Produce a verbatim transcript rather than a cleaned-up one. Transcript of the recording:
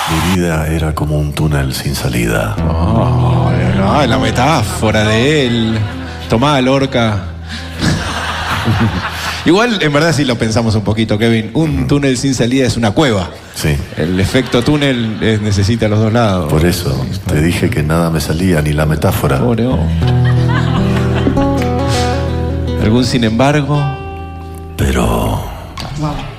Mi vida era como un túnel sin salida. Oh, no, la metáfora de él. Tomá, Lorca. Igual, en verdad, si lo pensamos un poquito, Kevin, un uh-huh. túnel sin salida es una cueva. Sí. El efecto túnel es, necesita los dos lados. Por eso, te dije que nada me salía, ni la metáfora. Pobre hombre. ¿Algún sin embargo? Pero... Wow.